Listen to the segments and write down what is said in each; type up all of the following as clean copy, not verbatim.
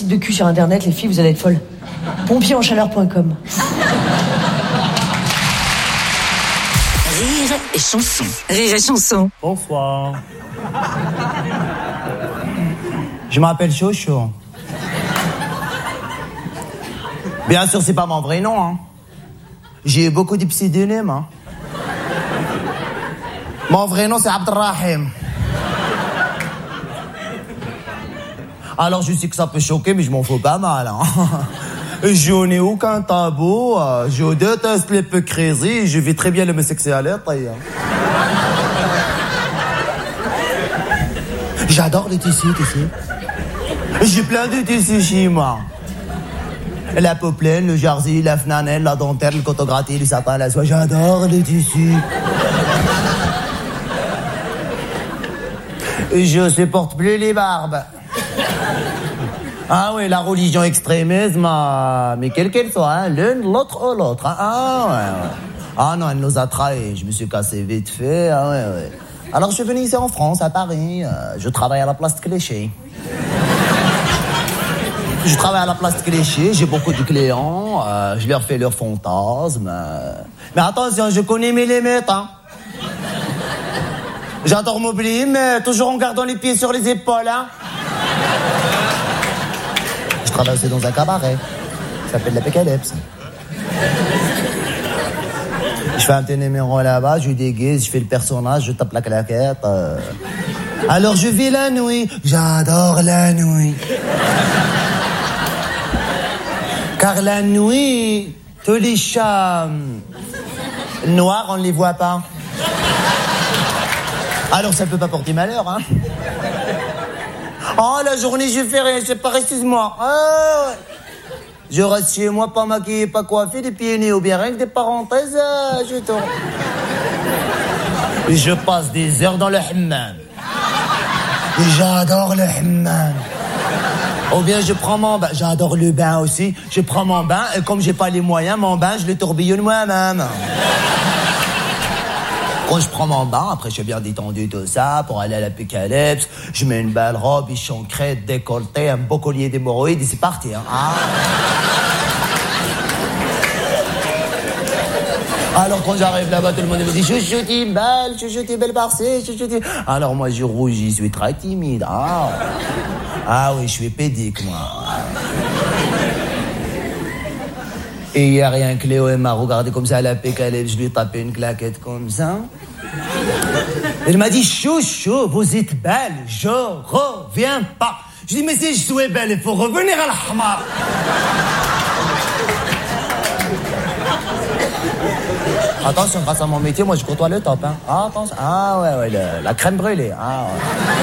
de cul sur internet, les filles, vous allez être folles. Pompierenchaleur.com. Rire et chanson. Rire et chanson. Bonsoir. Je m'appelle Chocho. Bien sûr, c'est pas mon vrai nom, hein. J'ai eu beaucoup de pseudonymes, hein. Mon vrai nom, c'est Abdelrahim. Alors, je sais que ça peut choquer, mais je m'en fous pas mal, hein. Je n'ai aucun tabou, je déteste l'hypocrisie, je vis très bien l'homosexualité. J'adore les tissus, tu sais. J'ai plein de tissus chez moi. La poplin, le jersey, la flanelle, la dentelle, le coton gratté, le satin, la soie. J'adore les tissus. Je supporte plus les barbes. Ah oui, la religion extrémisme, mais quelle qu'elle soit, hein, l'une, l'autre ou l'autre. Hein. Ah ouais. Ah non, elle nous a trahis. Je me suis cassé vite fait. Ah ouais. Alors je suis venu ici en France, à Paris. Je travaille à la place de Clichy. Je travaille à la place de Clichy, j'ai beaucoup de clients, je leur fais leurs fantasmes. Mais attention, je connais mes limites, hein. J'adore m'oublier, mais toujours en gardant les pieds sur les épaules, hein. Je travaille aussi dans un cabaret, ça s'appelle l'Apocalypse. Je fais un petit numéro là-bas, je déguise, je fais le personnage, je tape la claquette. Alors je vis la nuit, j'adore la nuit. Car la nuit, tous les chats noirs, on ne les voit pas. Alors ça ne peut pas porter malheur, hein. Oh, la journée, je fais rien, je sais pas, excuse-moi. Ah, ouais. Je reste chez moi, pas maquillé, pas coiffé, des pieds nus ou bien rien que des parenthèses, je tourne. Et je passe des heures dans le hammam. Et j'adore le hammam. Ou bien je prends mon bain, j'adore le bain aussi. Je prends mon bain et comme j'ai pas les moyens, mon bain, je le tourbillonne moi-même. Quand je prends mon bain, après je suis bien détendu tout ça, pour aller à l'Apocalypse, je mets une belle robe, échancrée, décolletée, un beau collier d'hémorroïdes et c'est parti. Hein. Ah. Alors quand j'arrive là-bas, tout le monde me dit chouchou, t'es belle par-ci, chouchou. Alors moi je rougis, je suis très timide. Ah oui, je suis pédique, moi. Et hier, rien que Léo, elle m'a regardé comme ça à l'Apocalypse, je lui ai tapé une claquette comme ça. Elle m'a dit, chouchou, vous êtes belle, je reviens pas. Je dis, mais si je suis belle, il faut revenir à l'Ahmar. Attention, grâce à mon métier, moi je côtoie le top, hein. Ah, attention. Ah ouais, la crème brûlée. Ah ouais.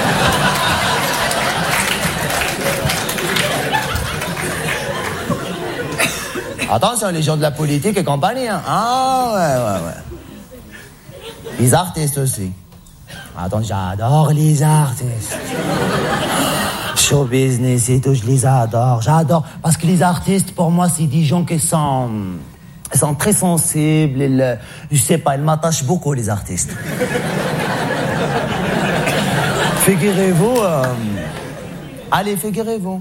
Attention, les gens de la politique et compagnie, hein. Ah ouais. Les artistes aussi. Attends, j'adore les artistes. Show business et tout, je les adore. J'adore. Parce que les artistes, pour moi, c'est des gens qui sont très sensibles. Je sais pas, ils m'attachent beaucoup, les artistes. Figurez-vous. Allez, figurez-vous.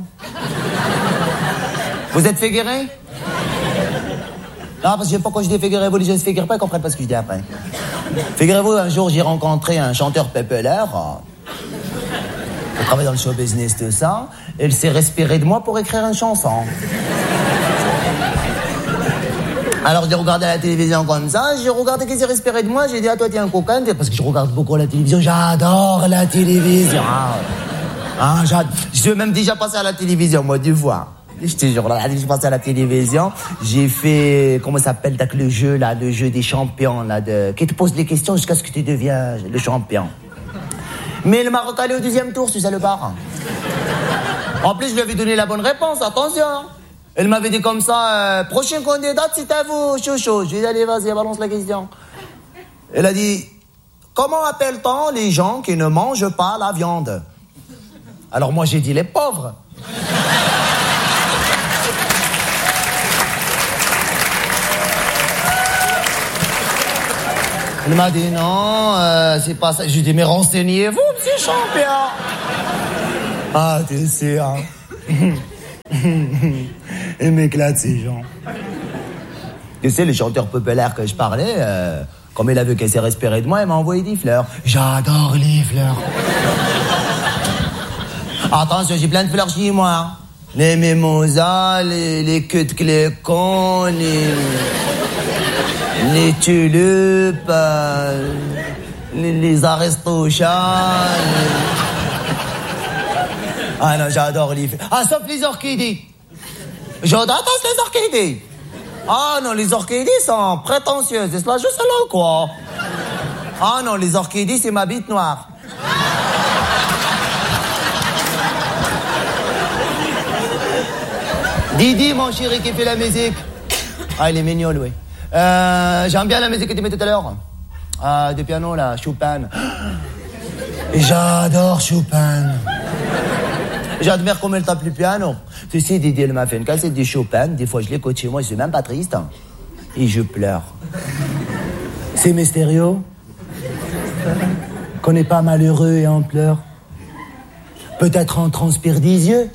Vous êtes figurés? Non, parce que je sais pas quand je dis figurez-vous, les gens ne se figurent pas, ils comprennent pas ce que je dis après. Figurez-vous, un jour, j'ai rencontré un chanteur populaire. Il travaille dans le show business, tout ça. Il s'est respiré de moi pour écrire une chanson. Alors, j'ai regardé la télévision comme ça, j'ai regardé qu'il s'est respiré de moi, j'ai dit, ah, toi, t'es un coquin, parce que je regarde beaucoup la télévision, j'adore la télévision. Je suis même déjà passé à la télévision, moi, 2 fois. Je te jure, là, je suis passé à la télévision, j'ai fait, comment ça s'appelle, le jeu des champions, qui te pose des questions jusqu'à ce que tu deviens le champion. Mais le Maroc allait au 2e tour, tu sais le bar. En plus, je lui avais donné la bonne réponse, attention. Elle m'avait dit comme ça, prochaine candidate, c'est à vous, chouchou. Je lui ai dit, allez, vas-y, balance la question. Elle a dit, comment appelle-t-on les gens qui ne mangent pas la viande? Alors moi, j'ai dit, les pauvres. Elle m'a dit non, c'est pas ça. Je lui ai dit, mais renseignez-vous, monsieur champion. Ah, tu sais, hein. Ils m'éclatent, ces gens. Tu sais, le chanteur populaire que je parlais, comme il a vu qu'elle s'est respirée de moi, il m'a envoyé des fleurs. J'adore les fleurs. Attention, j'ai plein de fleurs chez moi. Les mimosas, les queues de clécon, les tulipes, les aristochats. Ah non, j'adore les fleurs. Ah, sauf les orchidées. Je déteste les orchidées. Ah non, les orchidées sont prétentieuses. C'est là juste là, quoi. Ah non, les orchidées, c'est ma bite noire. Didi, mon chéri, qui fait la musique. Ah, il est mignon, lui. J'aime bien la musique que tu mets tout à l'heure. De piano, là, Chopin. J'adore Chopin. J'admire comment elle tape le piano. Tu sais, Didi, elle m'a fait une cassette de Chopin. Des fois, je l'écoute chez moi, je suis même pas triste. Et je pleure. C'est mystérieux. Qu'on n'est pas malheureux et on pleure. Peut-être on transpire des yeux.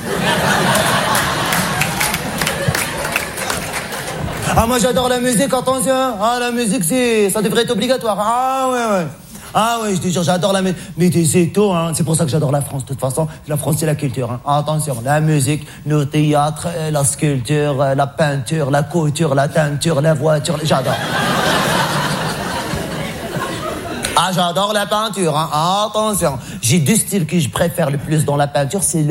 Ah, moi j'adore la musique, attention. Ah, la musique, ça devrait être obligatoire. Ah, ouais. Ah, ouais, je te jure, j'adore la musique. Mais c'est tout, hein. C'est pour ça que j'adore la France. De toute façon, la France, c'est la culture, hein. Ah, attention, la musique, le théâtre, la sculpture, la peinture, la couture, la teinture, la voiture, j'adore. Ah, j'adore la peinture, hein. Ah, attention. J'ai deux styles que je préfère le plus dans la peinture, c'est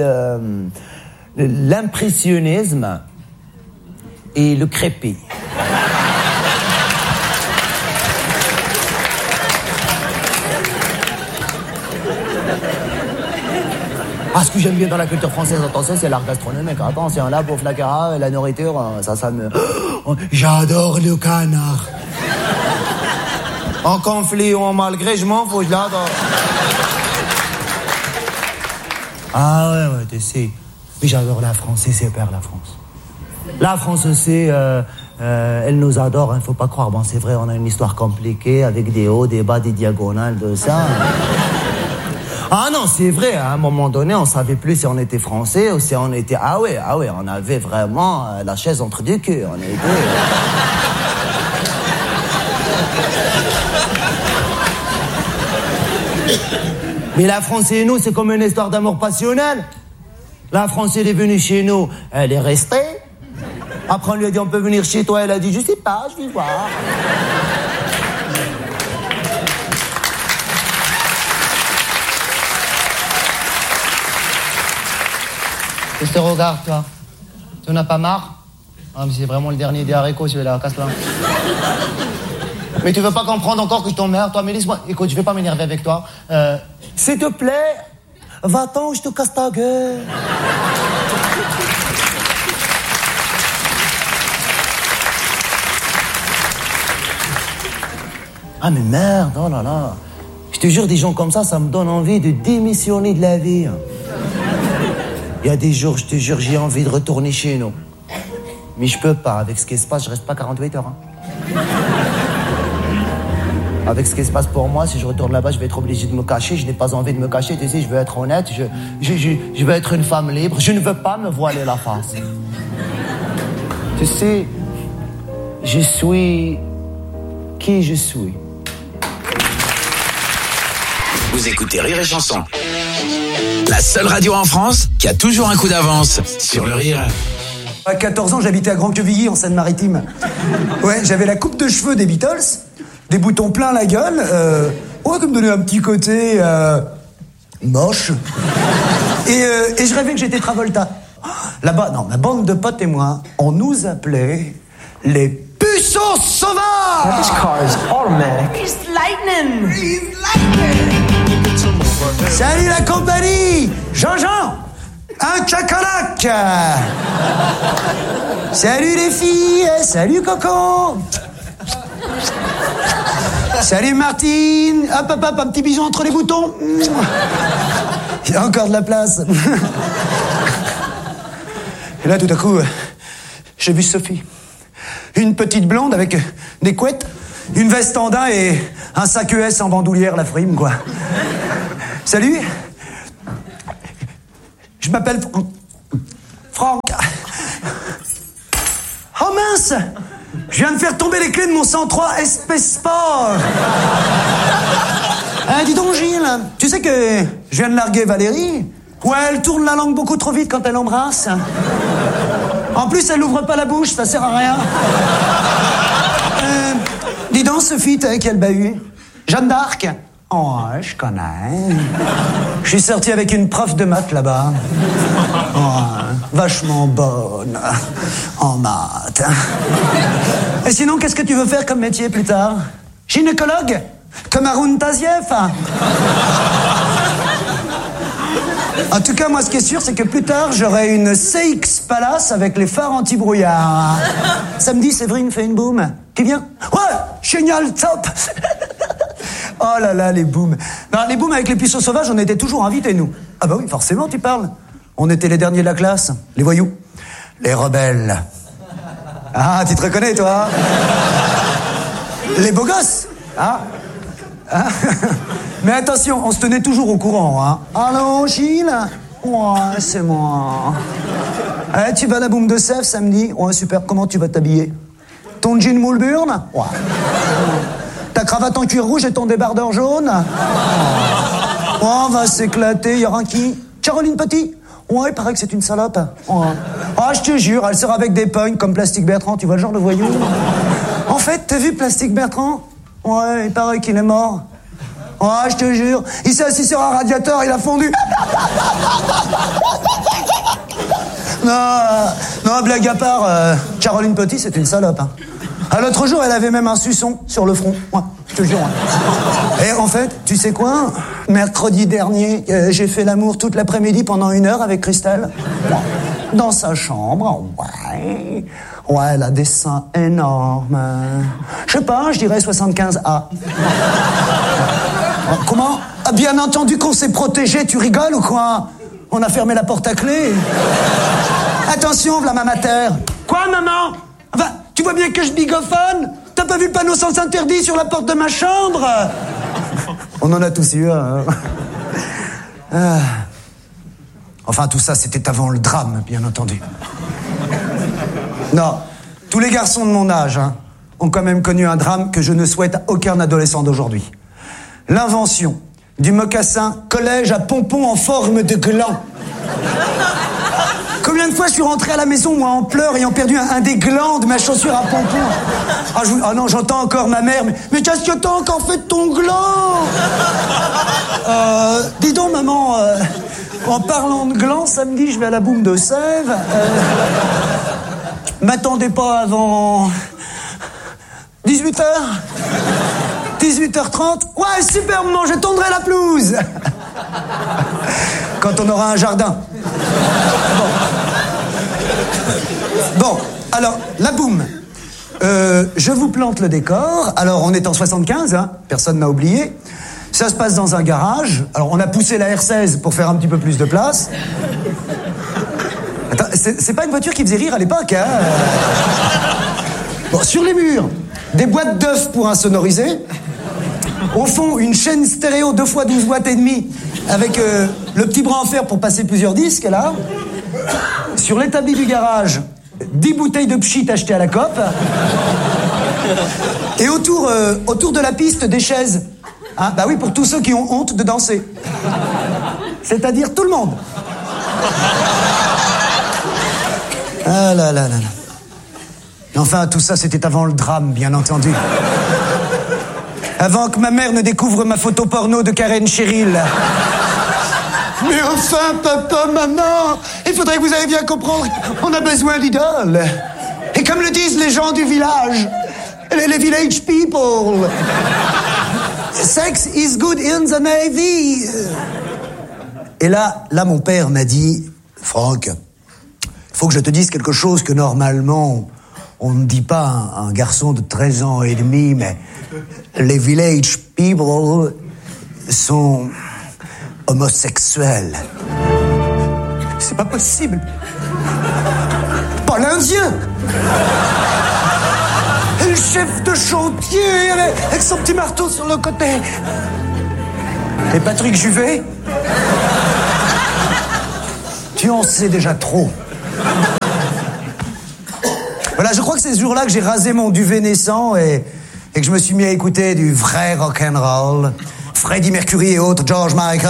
l'impressionnisme et le crépi. Ah, ce que j'aime bien dans la culture française, attention, c'est l'art gastronomique. Attention, la bouffe, la cara, la nourriture, ça me... J'adore le canard. En conflit ou en malgré, je m'en fous, je l'adore. Ah ouais, tu sais. Mais j'adore la France, c'est super, la France. La France aussi, elle nous adore, il ne faut pas croire. Bon, c'est vrai, on a une histoire compliquée avec des hauts, des bas, des diagonales, de ça. Ah non, c'est vrai, à un moment donné, on savait plus si on était français ou si on était... Ah ouais, on avait vraiment la chaise entre deux queues. On était... Mais la France et nous, c'est comme une histoire d'amour passionnel. La France, elle est venue chez nous, elle est restée. Après, on lui a dit, on peut venir chez toi. Elle a dit, je sais pas, je vais voir. Je te regarde, toi. Tu n'en as pas marre? Ah, mais c'est vraiment le dernier des haricots, celui-là, casse-toi. Mais tu veux pas comprendre encore que je t'emmerde, toi? Mais laisse-moi... Écoute, je vais pas m'énerver avec toi. S'il te plaît, va-t'en, je te casse ta gueule. Ah, mais merde, oh là là. Je te jure, des gens comme ça me donne envie de démissionner de la vie. Il y a des jours, je te jure, j'ai envie de retourner chez nous. Mais je peux pas. Avec ce qui se passe, je reste pas 48 heures. Hein. Avec ce qui se passe pour moi, si je retourne là-bas, je vais être obligé de me cacher. Je n'ai pas envie de me cacher. Tu sais, je veux être honnête. Je veux être une femme libre. Je ne veux pas me voiler la face. Tu sais, je suis qui je suis. Vous écoutez Rire et Chanson. La seule radio en France qui a toujours un coup d'avance sur le rire. À 14 ans, j'habitais à Grand-Quevilly, en Seine-Maritime. Ouais, j'avais la coupe de cheveux des Beatles, des boutons plein la gueule, qui me donnait un petit côté moche. Et je rêvais que j'étais Travolta. Là-bas, non, ma bande de potes et moi, on nous appelait les puceaux sauvages. This car is automatic. It's lightning. It's lightning. Salut la compagnie! Jean-Jean! Un cacalac! Salut les filles! Salut Coco! Salut Martine! Hop, un petit bisou entre les boutons! Il y a encore de la place! Et là, tout à coup, j'ai vu Sophie. Une petite blonde avec des couettes, une veste en daim et un sac ES en bandoulière, la frime, quoi. Salut, je m'appelle Franck. Oh mince! Je viens de faire tomber les clés de mon 103 SP Sport. Dis donc, Gilles, tu sais que je viens de larguer Valérie? Ouais, elle tourne la langue beaucoup trop vite quand elle embrasse. En plus, elle n'ouvre pas la bouche, ça sert à rien. Dis donc, Sophie, t'as quel bahut? Jeanne d'Arc? Oh, je connais. Je suis sorti avec une prof de maths là-bas. Oh, vachement bonne en maths. Et sinon, qu'est-ce que tu veux faire comme métier plus tard? Gynécologue? Comme Haroun Tazieff? En tout cas, moi, ce qui est sûr, c'est que plus tard, j'aurai une CX Palace avec les phares anti-brouillard. Samedi, Séverine fait une boum. Tu viens? Ouais, génial, top. Oh là là, les booms. Non, les booms avec les puceaux sauvages, on était toujours invités, nous. Ah bah oui, forcément, tu parles. On était les derniers de la classe, les voyous, les rebelles. Ah, tu te reconnais, toi? Les beaux gosses, hein? Mais attention, on se tenait toujours au courant, hein. Allô, Gilles? Ouais, c'est moi. Tu vas à la boum de Sèvres samedi? Ouais, super, comment tu vas t'habiller? Ton jean Moulburn? Ouais. Ta cravate en cuir rouge et ton débardeur jaune? Oh, on va s'éclater, y aura qui? Caroline Petit? Ouais, il paraît que c'est une salope. Ouais. Ah, je te jure, elle sort avec des pognes comme Plastique Bertrand, tu vois le genre de voyou? En fait, t'as vu Plastique Bertrand? Ouais, il paraît qu'il est mort. Ouais, je te jure, il s'est assis sur un radiateur, il a fondu. Non, blague à part, Caroline Petit, c'est une salope, hein. L'autre jour, elle avait même un suçon sur le front. Ouais, je te jure. Ouais. Et en fait, tu sais quoi? Mercredi dernier, j'ai fait l'amour toute l'après-midi pendant 1 heure avec Christelle. Dans sa chambre. Ouais. Ouais, elle a des seins énormes. Je sais pas, je dirais 75A. Comment? Ah, bien entendu qu'on s'est protégé, tu rigoles ou quoi? On a fermé la porte à clé. Attention, v'là ma mater. Quoi, maman? Enfin, tu vois bien que je bigophone? T'as pas vu le panneau sens interdit sur la porte de ma chambre? On en a tous eu un. Hein. Enfin, tout ça, c'était avant le drame, bien entendu. Non, tous les garçons de mon âge ont quand même connu un drame que je ne souhaite à aucun adolescent d'aujourd'hui. L'invention du mocassin collège à pompons en forme de gland. Combien de fois je suis rentré à la maison, moi, en pleurs, ayant perdu un des glands de ma chaussure à pompons. Ah non, j'entends encore ma mère. Mais qu'est-ce que t'as encore fait de ton gland? Dis donc, maman, en parlant de gland, samedi, je vais à la boum de Sèvres. M'attendez pas avant 18h 18h30. Ouais, super, maman, je tondrai la pelouse. Quand on aura un jardin. Bon, alors, la boum. Je vous plante le décor. Alors, on est en 75, personne n'a oublié. Ça se passe dans un garage. Alors, on a poussé la R16 pour faire un petit peu plus de place. Attends, c'est pas une voiture qui faisait rire à l'époque, hein. Bon, sur les murs, des boîtes d'œufs pour insonoriser. Au fond, une chaîne stéréo 2 x 12 watts et demi avec le petit bras en fer pour passer plusieurs disques, là. Sur l'établi du garage, 10 bouteilles de pchit achetées à la COP. Et autour de la piste, des chaises. Bah oui, pour tous ceux qui ont honte de danser. C'est-à-dire tout le monde. Ah là là là là. Enfin, tout ça, c'était avant le drame, bien entendu. Avant que ma mère ne découvre ma photo porno de Karen Cheryl. Mais enfin, papa, maman, il faudrait que vous ayez bien comprendre, on a besoin d'idoles. Et comme le disent les gens du village, les village people, sex is good in the Navy. Et là, mon père m'a dit, Franck, il faut que je te dise quelque chose que normalement, on ne dit pas à un garçon de 13 ans et demi, mais les village people sont homosexuels. C'est pas possible. Pas l'Indien. Et le chef de chantier avec son petit marteau sur le côté. Et Patrick Juvet, tu en sais déjà trop. Voilà, je crois que c'est ce jour-là que j'ai rasé mon duvet naissant et que je me suis mis à écouter du vrai rock'n'roll. Freddie Mercury et autres, George Michael.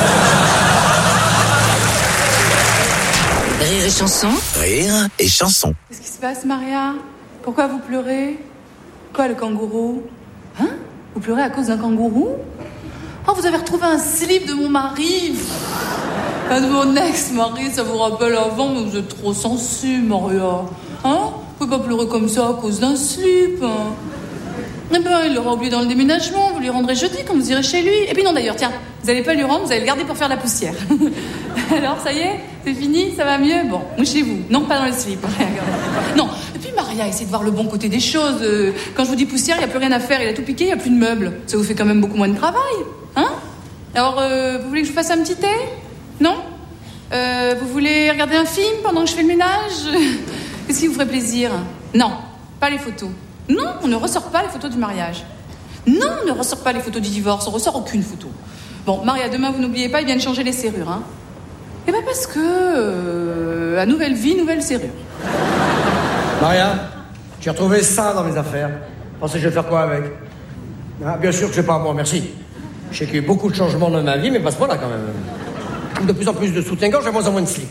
Rire et chanson. Rire et chanson. Qu'est-ce qui se passe, Maria? Pourquoi vous pleurez? Quoi, le kangourou? Hein? Vous pleurez à cause d'un kangourou? Oh, vous avez retrouvé un slip de mon mari. Un de mon ex-mari, ça vous rappelle avant, mais vous êtes trop sensible, Maria. Hein? Vous pouvez pas pleurer comme ça à cause d'un slip. Hein? Eh ben, il l'aura oublié dans le déménagement. Vous lui rendrez jeudi quand vous irez chez lui. Et puis non, d'ailleurs, tiens, vous allez pas lui rendre, vous allez le garder pour faire la poussière. Alors, ça y est? C'est fini? Ça va mieux? Bon, mouchez-vous. Non, pas dans le slip. Non. Et puis, Maria, essayez de voir le bon côté des choses. Quand je vous dis poussière, il n'y a plus rien à faire. Il a tout piqué, il n'y a plus de meubles. Ça vous fait quand même beaucoup moins de travail. Hein? Alors, vous voulez que je vous fasse un petit thé? Non? Vous voulez regarder un film pendant que je fais le ménage? Qu'est-ce qui vous ferait plaisir? Non, pas les photos. Non, on ne ressort pas les photos du mariage. Non, on ne ressort pas les photos du divorce. On ressort aucune photo. Bon, Maria, demain, vous n'oubliez pas, ils viennent changer les serrures, hein? Eh ben parce que... à nouvelle vie, nouvelle serrure. Maria, j'ai retrouvé ça dans mes affaires. Pensez que je vais faire quoi avec? Ah, bien sûr que c'est pas à moi, merci. Je sais qu'il y a eu beaucoup de changements dans ma vie, mais pas ce point-là, quand même. De plus en plus de soutien-gorge, de moins en moins de slip.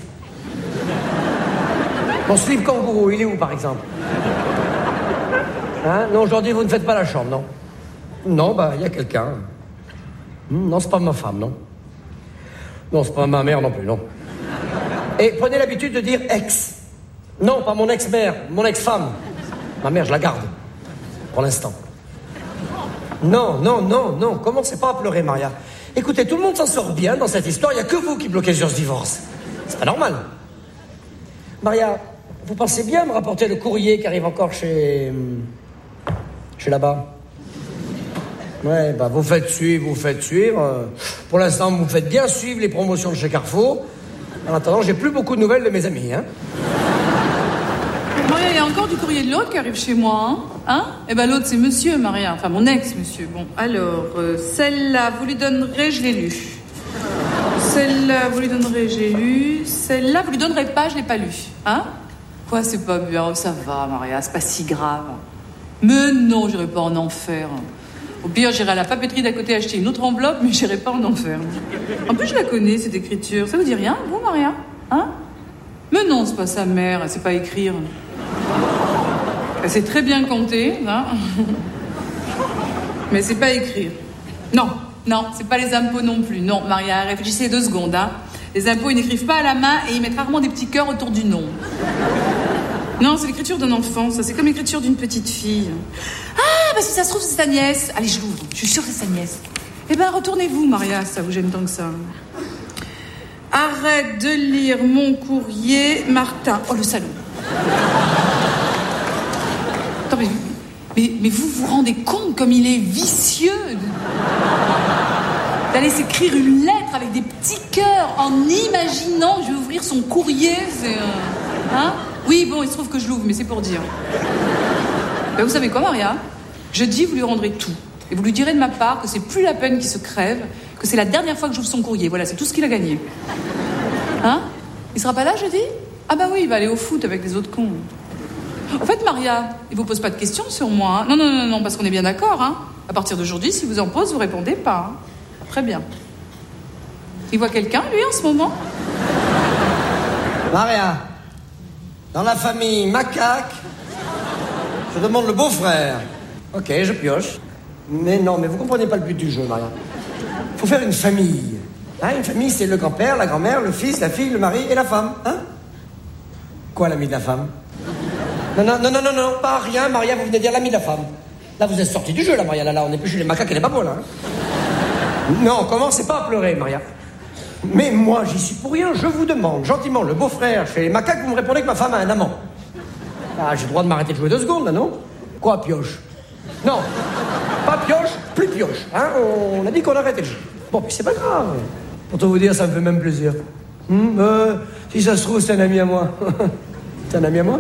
Mon slip kangourou, il est où, par exemple? Hein? Non, aujourd'hui, vous ne faites pas la chambre, non? Non, bah, il y a quelqu'un. Non, c'est pas ma femme, non? Non, c'est pas ma mère non plus, non. Et prenez l'habitude de dire ex. Non, pas mon ex-mère, mon ex-femme. Ma mère, je la garde. Pour l'instant. Non, non, non, non. Commencez pas à pleurer, Maria. Écoutez, tout le monde s'en sort bien dans cette histoire. Il n'y a que vous qui bloquez sur ce divorce. C'est pas normal. Maria, vous pensez bien me rapporter le courrier qui arrive encore chez là-bas? Ouais, bah vous faites suivre. Pour l'instant, vous me faites bien suivre les promotions de chez Carrefour. En attendant, j'ai plus beaucoup de nouvelles de mes amis, hein. Maria, il y a encore du courrier de l'autre qui arrive chez moi, hein? Eh ben l'autre, c'est monsieur, Maria. Enfin, mon ex-monsieur. Bon, alors, celle-là, vous lui donnerez, je l'ai lu. Celle-là, vous lui donnerez, j'ai lu. Celle-là, vous lui donnerez pas, je l'ai pas lu. Hein? Quoi, c'est pas bien, ça va, Maria, c'est pas si grave. Mais non, j'irai pas en enfer. Au pire, j'irai à la papeterie d'à côté acheter une autre enveloppe, mais j'irai pas en enfer. En plus, je la connais, cette écriture. Ça vous dit rien, vous, Maria? Hein? Mais non, c'est pas sa mère, elle sait pas écrire. Elle sait très bien compter, hein? Mais elle sait pas écrire. Non, non, c'est pas les impôts non plus. Non, Maria, réfléchissez 2 secondes, hein. Les impôts, ils n'écrivent pas à la main et ils mettent rarement des petits cœurs autour du nom. Non, c'est l'écriture d'un enfant, ça. C'est comme l'écriture d'une petite fille. Ah, bah si ça se trouve, c'est sa nièce. Allez, je l'ouvre. Je suis sûre que c'est sa nièce. Eh ben, retournez-vous, Maria, ça vous gêne tant que ça. Arrête de lire mon courrier, Martin. Oh, le salaud. Attends, mais vous vous rendez compte comme il est vicieux d'aller s'écrire une lettre avec des petits cœurs en imaginant que je vais ouvrir son courrier, c'est... Hein? Oui, bon, il se trouve que je l'ouvre, mais c'est pour dire. Ben, vous savez quoi, Maria? Jeudi, vous lui rendrez tout. Et vous lui direz de ma part que c'est plus la peine qu'il se crève, que c'est la dernière fois que j'ouvre son courrier. Voilà, c'est tout ce qu'il a gagné. Hein? Il sera pas là jeudi? Ah bah oui, il va aller au foot avec les autres cons. En fait, Maria, il vous pose pas de questions sur moi, hein? Non, parce qu'on est bien d'accord, hein? À partir d'aujourd'hui, si vous en pose, vous répondez pas. Hein? Très bien. Il voit quelqu'un, lui, en ce moment? Maria, dans la famille Macaque, je demande le beau-frère. Ok, je pioche. Mais non, mais vous comprenez pas le but du jeu, Maria. Faut faire une famille. Hein, une famille, c'est le grand-père, la grand-mère, le fils, la fille, le mari et la femme. Hein? Quoi, l'ami de la femme? Non, pas rien, Maria, vous venez dire l'ami de la femme. Là, vous êtes sorti du jeu, là, Maria. Là, on n'est plus chez les macaques et les babos, là. Hein? Non, commencez pas à pleurer, Maria. Mais moi, j'y suis pour rien. Je vous demande gentiment le beau-frère chez les macaques, vous me répondez que ma femme a un amant. Ah, j'ai le droit de m'arrêter de jouer 2 secondes, là, non? Quoi, pioche? Non, pas pioche, plus pioche. Hein? On a dit qu'on arrêtait le jeu. Bon, puis c'est pas grave. Pour tout vous dire, ça me fait même plaisir. Si ça se trouve, c'est un ami à moi. C'est un ami à moi?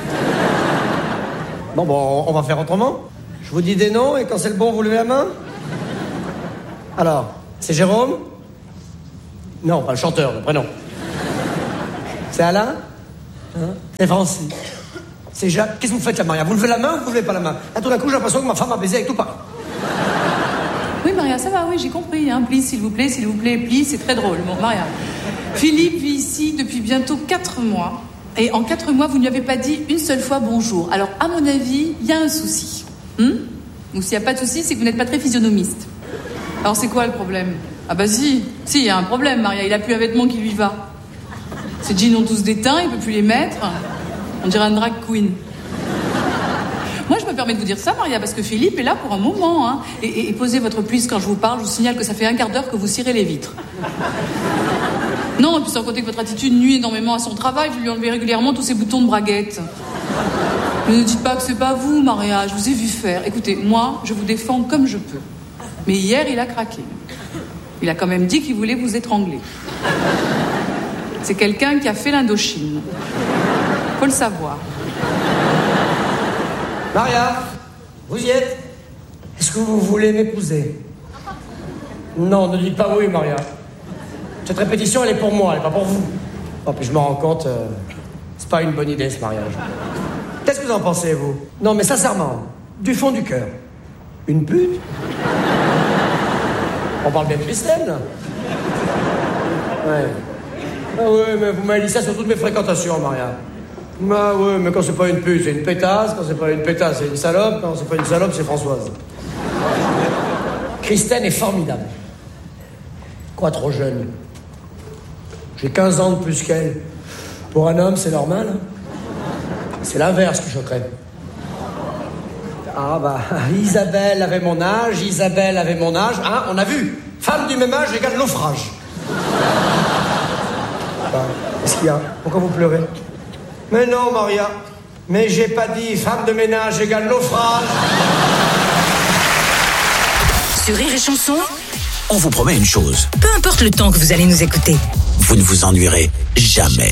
Bon, on va faire autrement. Je vous dis des noms et quand c'est le bon, vous levez la main. Alors, c'est Jérôme? Non, pas le chanteur, le prénom. C'est Alain? Hein? C'est Francis. C'est Jacques. Qu'est-ce que vous faites là, Maria? Vous levez la main ou vous levez pas la main? Là, tout d'un coup, j'ai l'impression que ma femme a baisé avec tout Paris. Oui, Maria, ça va, oui, j'ai compris. Hein. Please, s'il vous plaît, please, c'est très drôle. Bon, Maria. Philippe vit ici depuis bientôt 4 mois. Et en 4 mois, vous ne lui avez pas dit une seule fois bonjour. Alors, à mon avis, il y a un souci. Ou s'il n'y a pas de souci, c'est que vous n'êtes pas très physionomiste. Alors, c'est quoi le problème? Ah bah si, il y a un problème, Maria. Il a plus un vêtement qui lui va. Ses jeans ont tous déteints, il peut plus les mettre. On dirait un drag queen. Moi, je me permets de vous dire ça, Maria, parce que Philippe est là pour un moment. Hein. Et posez votre puce quand je vous parle. Je vous signale que ça fait un quart d'heure que vous cirez les vitres. Non, et puis sans compter que votre attitude nuit énormément à son travail. Vous lui enlevez régulièrement tous ses boutons de braguette. Mais ne dites pas que c'est pas vous, Maria. Je vous ai vu faire. Écoutez, moi, je vous défends comme je peux. Mais hier, il a craqué. Il a quand même dit qu'il voulait vous étrangler. C'est quelqu'un qui a fait l'Indochine. Faut le savoir. Maria, vous y êtes? Est-ce que vous voulez m'épouser? Non, ne dites pas oui, Maria. Cette répétition, elle est pour moi, elle n'est pas pour vous. Oh, puis je me rends compte, c'est pas une bonne idée, ce mariage. Qu'est-ce que vous en pensez, vous? Non, mais sincèrement, du fond du cœur. Une pute? On parle bien de Christelle, là? Ouais. Ah ouais, mais vous m'avez dit ça sur toutes mes fréquentations, Maria. Bah ouais, mais quand c'est pas une pute, c'est une pétasse. Quand c'est pas une pétasse, c'est une salope. Quand c'est pas une salope, c'est Françoise. Christelle est formidable. Quoi, trop jeune? J'ai 15 ans de plus qu'elle. Pour un homme, c'est normal. Hein? C'est l'inverse qui choquerait. Ah bah, Isabelle avait mon âge, hein, on a vu. Femme du même âge égale naufrage. Qu'est-ce qu'il y a? Pourquoi vous pleurez? Mais non, Maria. Mais j'ai pas dit femme de ménage égale naufrage. Sur Rire et Chanson, On vous promet une chose. peu importe le temps que vous allez nous écouter. Vous ne vous ennuierez jamais.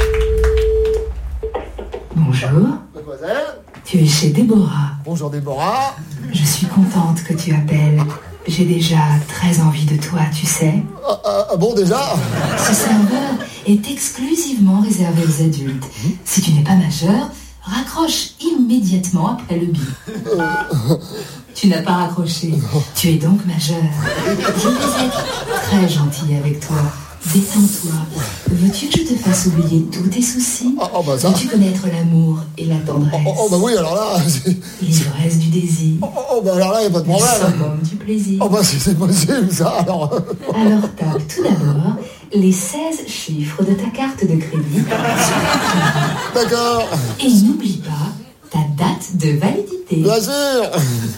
Bonjour, Mademoiselle. tu es chez Déborah. Bonjour Déborah. Je suis contente que tu appelles. J'ai déjà très envie de toi, tu sais. Ah bon, déjà? Ce serveur est exclusivement réservé aux adultes. Si tu n'es pas majeur, raccroche immédiatement après le bip. Tu n'as pas raccroché. Tu es donc majeur. Je vais être très gentille avec toi. Détends-toi. Veux-tu que je te fasse oublier tous tes soucis? Bah ça. Veux-tu connaître l'amour et la tendresse? Bah oui, alors là... L'ivresse du désir. Bah alors là, y a pas de Le problème. summum du plaisir. Bah c'est possible, ça, alors... Alors tape tout d'abord les 16 chiffres de ta carte de crédit D'accord. et n'oublie pas ta date de validité. Bien sûr.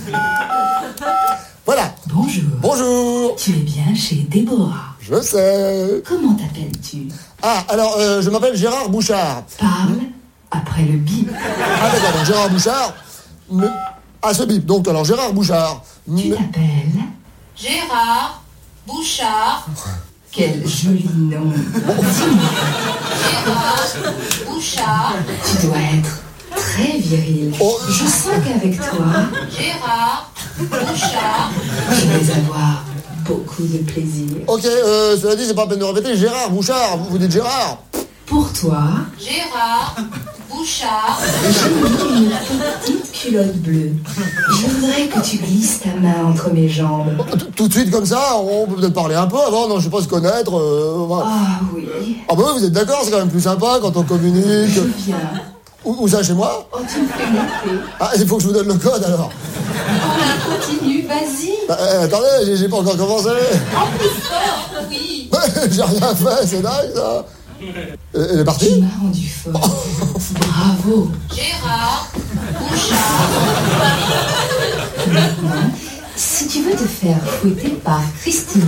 Voilà. Bonjour. Bonjour. Tu es bien chez Déborah. Je sais. Comment t'appelles-tu? Ah, alors, je m'appelle Gérard Bouchard. Parle après le bip. Ah d'accord, donc Gérard Bouchard... Ah, ce bip, donc alors Gérard Bouchard... Tu t'appelles? Gérard Bouchard. Quel joli nom. Dis-moi, Gérard Bouchard. tu dois être très viril. Oh. Je sens qu'avec toi, Gérard Bouchard. je vais avoir beaucoup de plaisir. Ok, cela dit, c'est pas la peine de répéter, Gérard Bouchard, vous dites Gérard. Pour toi, Gérard Bouchard. j'ai mis une petite culotte bleue. Je voudrais que tu glisses ta main entre mes jambes. Tout de suite comme ça, on peut peut-être parler un peu avant, non, je sais pas se connaître. Voilà. Ah oui, Ah bah oui, vous êtes d'accord, c'est quand même plus sympa quand on communique. je viens. Où ça, chez moi? Oh, tu me fais monter. Ah, il faut que je vous donne le code alors. Oh, continue, vas-y. Bah, attendez, j'ai pas encore commencé. En plus fort, oui. J'ai rien fait, c'est dingue ça. Elle est Tu partie? m'as rendu fort. Bravo. Gérard Bouchard. Maintenant, si tu veux te faire fouetter par Christina,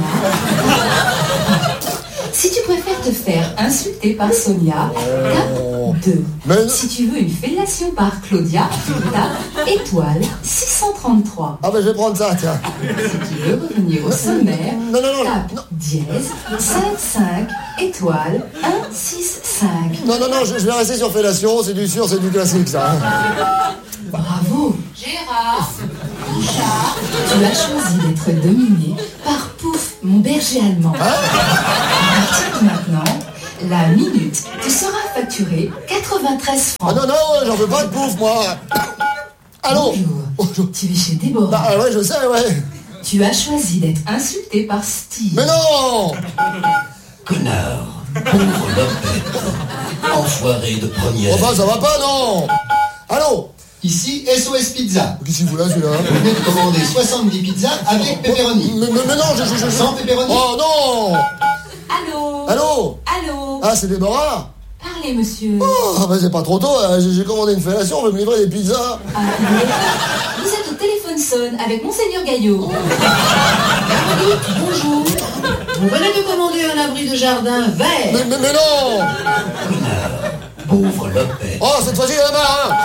si tu préfères te faire insulter par Sonia, tape 2. Mais- Si tu veux une fellation par Claudia, tape étoile 633. Ah bah je vais prendre ça, tiens. Si tu veux revenir au sommaire, Non, tape dièse 55 étoile 165. Non, je vais rester sur fellation, c'est du sûr, c'est du classique ça. Bravo. Gérard Bouchard. Tu as choisi d'être dominé par Pouf, mon berger allemand. À partir de maintenant, la minute te sera facturée 80 93 francs. Ah non, j'en veux pas de bouffe, moi. Allô? Bonjour. Tu es chez Déborah. Ah ouais, je sais, ouais. Tu as choisi d'être insulté par Steve. Mais non! Connard, pauvre lopette, enfoiré de première. Enfin, ça va pas, non? Allô? Ici, SOS Pizza. Qu'est-ce qu'il fout là, celui-là? Vous venez de commander 70 pizzas avec pepperoni. Mais non, je... Sans pepperoni. Oh non! Allô? Allô? Allô? Ah, c'est Déborah? Parlez, monsieur. Oh, bah c'est pas trop tôt, hein. J'ai commandé une fellation, on veut me livrer des pizzas. Ah, vous êtes au téléphone sonne avec Monseigneur Gaillot. Bonjour. Vous venez de commander un abri de jardin vert. Mais non! Pauvre lopette. Oh, cette fois-ci, il y en a marre, hein.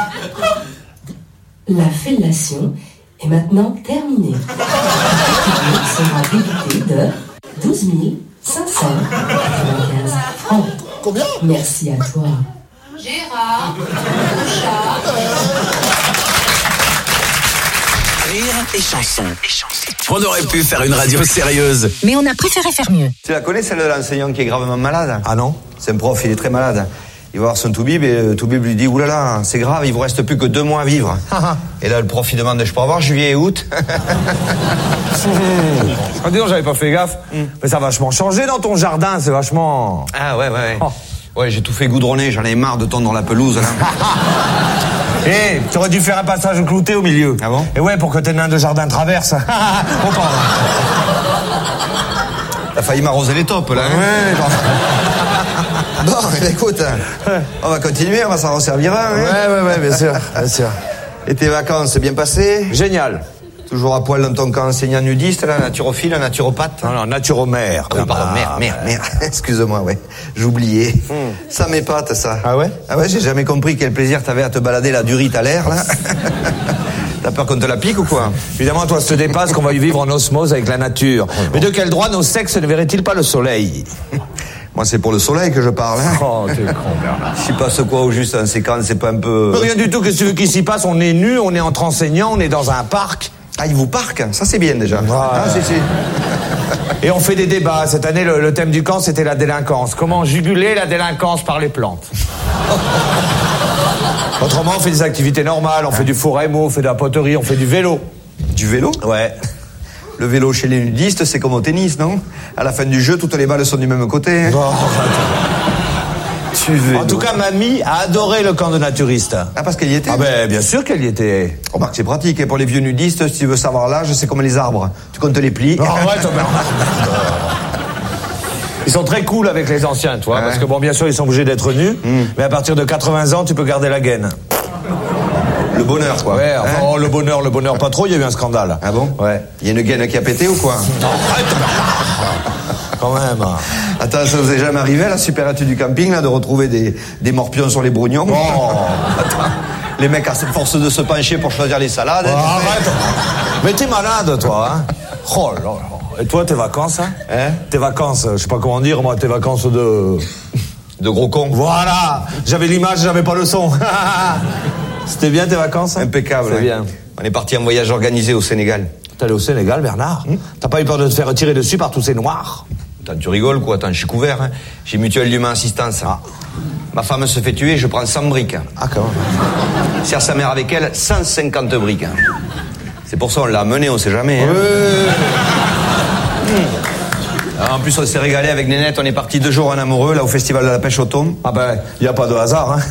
La fellation est maintenant terminée. Le sera débité de 12 595 francs. Combien? Merci à toi. Gérard, Bouchard. Rire et chanson. On aurait pu faire une radio sérieuse. Mais on a préféré faire mieux. Tu la connais, celle de l'enseignant qui est gravement malade? Ah non? C'est un prof, il est très malade. Il va voir son toubib et toubib lui dit « Oulala, c'est grave, il vous reste plus que 2 mois à vivre. » Et là, le prof, il demande « Je peux avoir juillet et août ?» Ah, dis donc, j'avais pas fait gaffe. Mais ça a vachement changé dans ton jardin, c'est vachement... Ah ouais. Oh. Ouais, j'ai tout fait goudronner, j'en ai marre de tondre la pelouse, là. Eh, tu aurais dû faire un passage clouté au milieu. Ah bon? Et ouais, pour que tes nains de jardin traversent. On parle. T'as failli m'arroser les taupes, là. Ouais, Bon, écoute, on va continuer, on va s'en resservir un. ouais, bien sûr. Et tes vacances, c'est bien passé? Génial. Toujours à poil dans ton camp enseignant nudiste, là, naturophile, naturopathe? Non, naturomère. Ah oui, pardon, merde. Excuse-moi, ouais. J'oubliais. Ça m'épate, ça. Ah ouais? Ah ouais, j'ai jamais compris quel plaisir t'avais à te balader la durite à l'air, là. T'as peur qu'on te la pique ou quoi? Évidemment, toi, ça te dépasse qu'on va y vivre en osmose avec la nature. Mais de quel droit nos sexes ne verraient-ils pas le soleil? Moi, c'est pour le soleil que je parle, hein. Oh, t'es con, Bernard. S'il passe quoi au juste en séquence, c'est pas un peu... Rien du tout, qu'est-ce que tu veux qu'il s'y passe? On est nus, on est entre enseignants, on est dans un parc. Ah, il vous parque? Ça, c'est bien, déjà. Ouais. Ah, si. Et on fait des débats. Cette année, le thème du camp, c'était la délinquance. Comment juguler la délinquance par les plantes? Autrement, on fait des activités normales. On fait du four à émaux, on fait de la poterie, on fait du vélo. Du vélo? Ouais. Le vélo chez les nudistes, c'est comme au tennis, non? À la fin du jeu, toutes les balles sont du même côté. Hein. En tout cas, mamie a adoré le camp de naturistes. Ah, parce qu'elle y était? Ah ben, bien sûr qu'elle y était. Remarque, c'est pratique. Et pour les vieux nudistes, si tu veux savoir l'âge, c'est comme les arbres. Tu comptes les plis. Oh, ouais, ils sont très cool avec les anciens, toi. Ouais. Parce que bon, bien sûr, ils sont obligés d'être nus. Mais à partir de 80 ans, tu peux garder la gaine. Le bonheur, quoi. Ouais, enfin, oh, le bonheur pas trop, il y a eu un scandale. Ah bon? Ouais. Il y a une gaine qui a pété ou quoi? Non, arrête. Quand même. Attends, ça vous est jamais arrivé à la supérette du camping, là, de retrouver des morpions sur les brognons? Oh. Attends, les mecs à force de se pencher pour choisir les salades. Oh, arrête. Mais t'es malade, toi, hein? Oh là là. Et toi, tes vacances, hein? Tes vacances, je sais pas comment dire, moi, tes vacances de gros con. Voilà. J'avais l'image, j'avais pas le son. C'était bien tes vacances, hein? Impeccable. C'est bien. On est parti en voyage organisé au Sénégal. T'es allé au Sénégal, Bernard? T'as pas eu peur de te faire tirer dessus par tous ces noirs? Attends, tu rigoles, quoi? Attends, je suis couvert, hein? J'ai Mutuelle d'Humain Assistance. Ah. Ma femme se fait tuer, je prends 100 briques. Ah, quand même. Sert sa mère avec elle, 150 briques. C'est pour ça on l'a amené, on sait jamais. Hein? En plus, on s'est régalé avec Nénette, on est parti 2 jours en amoureux, là, au Festival de la Pêche au thon. Ah ben, y a pas de hasard, hein.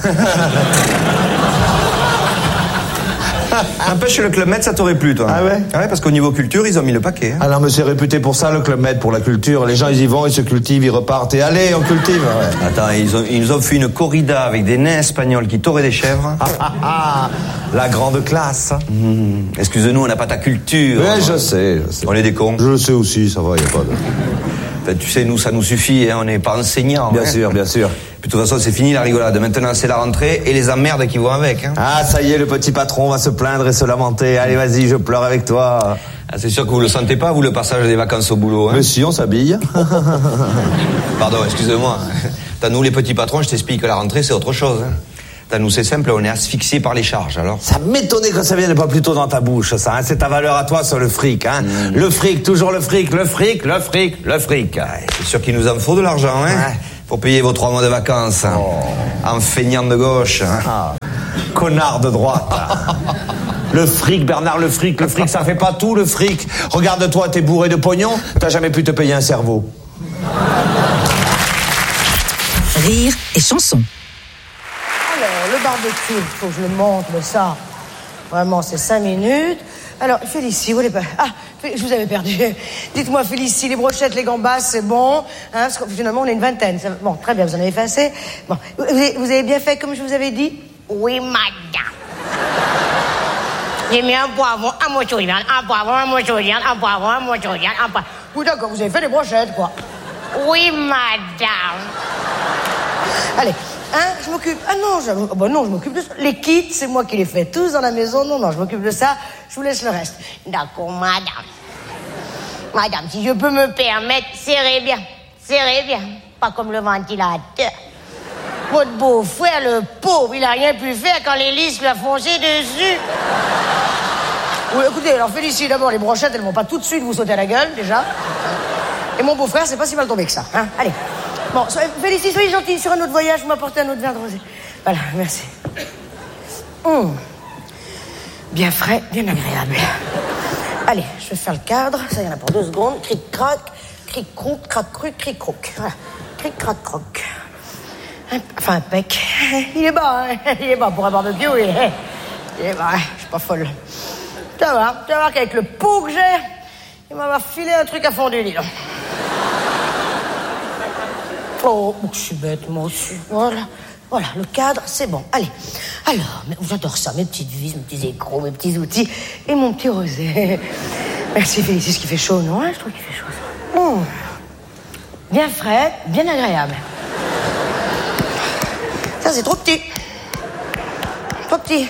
N'empêche, le Club Med, ça t'aurait plu, toi. Ah ouais? Ah ouais, parce qu'au niveau culture, ils ont mis le paquet. Hein. Ah non, mais c'est réputé pour ça, le Club Med, pour la culture. Les gens, ils y vont, ils se cultivent, ils repartent. Et allez, on cultive. Ouais. Attends, ils nous ont fait une corrida avec des nains espagnols qui touraient des chèvres. La grande classe. Excuse-nous, on n'a pas ta culture. Ouais, je sais. On est des cons. Je le sais aussi, ça va, y a pas de... Enfin, tu sais, nous, ça nous suffit, hein, on n'est pas enseignants. Bien hein. sûr, bien sûr. Puis, de toute façon, c'est fini la rigolade. Maintenant, c'est la rentrée et les emmerdes qui vont avec. Hein. Ah, ça y est, le petit patron va se plaindre et se lamenter. Allez, vas-y, je pleure avec toi. Ah, c'est sûr que vous le sentez pas, vous, le passage des vacances au boulot. Hein. Mais si, on s'habille. Pardon, excusez-moi. T'as nous, les petits patrons, je t'explique que la rentrée, c'est autre chose. Hein. T'as nous, c'est simple, on est asphyxiés par les charges, alors. Ça m'étonnait que ça vienne pas plus tôt dans ta bouche, ça. Hein. C'est ta valeur à toi sur le fric, hein. Le fric, toujours le fric, le fric, le fric, le fric. Ouais, c'est sûr qu'il nous en faut de l'argent, hein. Ouais. pour payer vos 3 mois de vacances. En feignant de gauche. Connard de droite. Le fric, Bernard, le fric, ça fait pas tout, le fric. Regarde-toi, t'es bourré de pognon, t'as jamais pu te payer un cerveau. Rire et chanson. Alors, le barbecue, il faut que je le monte, mais ça, vraiment, c'est 5 minutes. Alors, Félicie, vous voulez pas... Ah, je vous avais perdu. Dites-moi, Félicie, les brochettes, les gambas, c'est bon, hein, parce que finalement, on est une vingtaine. Bon, très bien, vous en avez fait assez. Bon, vous avez bien fait comme je vous avais dit? Oui, madame. J'ai mis un poivron, un morceau de viande, un poivron, un morceau de viande, un poivron, un morceau de viande, un poivron. Oui, d'accord, vous avez fait des brochettes, quoi. Oui, madame. Allez, hein, je m'occupe... Ah non, je m'occupe de ça. Les kits, c'est moi qui les fais tous dans la maison. Non, je m'occupe de ça. Je vous laisse le reste. D'accord, madame. Madame, si je peux me permettre, serrez bien. Serrez bien. Pas comme le ventilateur. Votre beau-frère, le pauvre, il a rien pu faire quand l'hélice lui a foncé dessus. Oui, écoutez, alors Félicie, d'abord, les brochettes, elles vont pas tout de suite vous sauter à la gueule, déjà. Et mon beau-frère, c'est pas si mal tombé que ça. Hein. Allez. Bon, Félicie, soyez gentille, sur un autre voyage, vous m'apportez un autre verre de rosé. Voilà, merci. Bien frais, bien agréable. Allez, je vais faire le cadre, ça y en a pour 2 secondes. Cric-crac, cric-croc, crac-cruc, cric-croc. Voilà, cric-crac-croc. Enfin, impec. Il est bas, hein. Il est bas pour un barbecue, oui. Il est bas, je suis pas folle. Tu vas voir qu'avec le pot que j'ai, il m'a filé un truc à fond du lit, là. Oh, je suis bête, moi aussi. Voilà, le cadre, c'est bon. Allez, alors, j'adore ça, mes petites vis, mes petits écrous, mes petits outils et mon petit rosé. Merci, Félicie, ce qui fait chaud, non? Je trouve qu'il fait chaud, ça. Bien frais, bien agréable. Ça, c'est trop petit. Trop petit.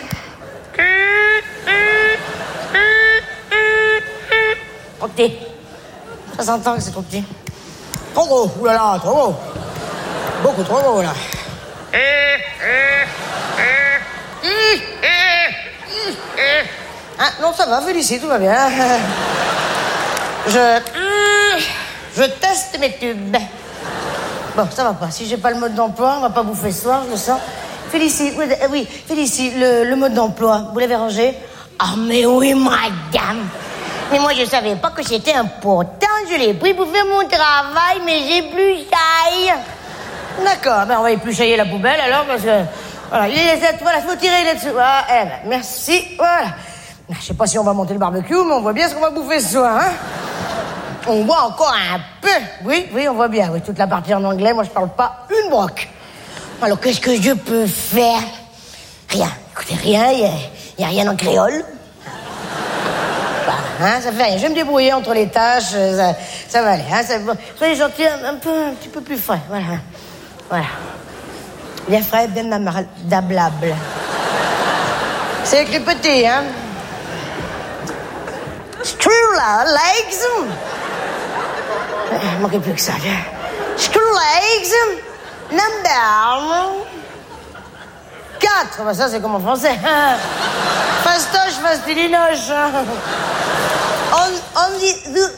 Trop petit. Ça s'entend que c'est trop petit. Trop gros, oulala, trop gros. Beaucoup trop gros, là. Ah, non, ça va, Félicie, tout va bien. Je teste mes tubes. Bon, ça va pas. Si j'ai pas le mode d'emploi, on va pas bouffer ce soir, je le sens. Félicie, oui, Félicie, le mode d'emploi, vous l'avez rangé? Ah, mais oui, madame. Mais moi, je savais pas que c'était important. Je l'ai pris pour faire mon travail, mais j'ai plus chaille. D'accord, ben on va épluchailler la poubelle alors, parce que... Voilà, voilà, faut tirer là-dessus. Ah, merci, voilà. Je sais pas si on va monter le barbecue, mais on voit bien ce qu'on va bouffer ce soir, hein. On voit encore un peu. Oui, on voit bien, oui. Toute la partie en anglais, moi je parle pas une broque. Alors, qu'est-ce que je peux faire? Rien. Écoutez, rien, il y a rien en créole. Hein, ça fait rien. Je vais me débrouiller entre les tâches, ça va aller. Hein, soyez gentils, un petit peu plus frais. Voilà. Bien frais, bien dablable. C'est avec les petits, hein. Strula legs. Il manquait plus que ça. Strula legs. Number 4. Ça, c'est comme en français. Fastoche, fastidinoche. On dit...